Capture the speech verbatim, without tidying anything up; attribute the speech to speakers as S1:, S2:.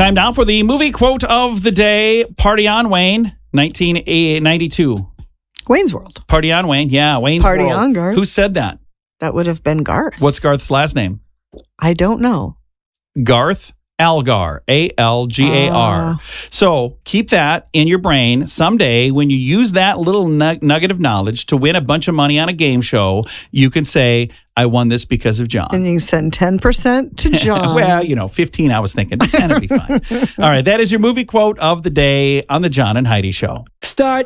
S1: Time now for the movie quote of the day. Party on, Wayne. nineteen ninety-two.
S2: Wayne's World.
S1: Party on, Wayne. Yeah, Wayne's
S2: Party
S1: World.
S2: on, Garth.
S1: Who said that?
S2: That would have been Garth.
S1: What's Garth's last name?
S2: I don't know.
S1: Garth Algar, A L G A R.
S2: Uh,
S1: So keep that in your brain. Someday, when you use that little nug- nugget of knowledge to win a bunch of money on a game show, you can say, I won this because of John.
S2: and you can send ten percent to John.
S1: Well, you know, fifteen I was thinking, but ten would be fine. All right, that is your movie quote of the day on the John and Heidi Show.
S3: Start